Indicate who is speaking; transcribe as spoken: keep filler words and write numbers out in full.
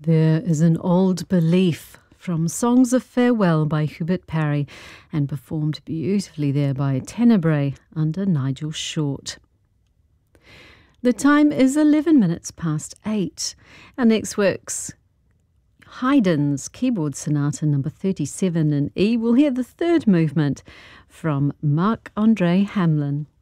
Speaker 1: There is an old belief from Songs of Farewell by Hubert Parry and performed beautifully there by Tenebrae under Nigel Short. The time is eleven minutes past eight. Our next work's Haydn's Keyboard Sonata number thirty-seven in E. We'll hear the third movement from Marc-André Hamelin.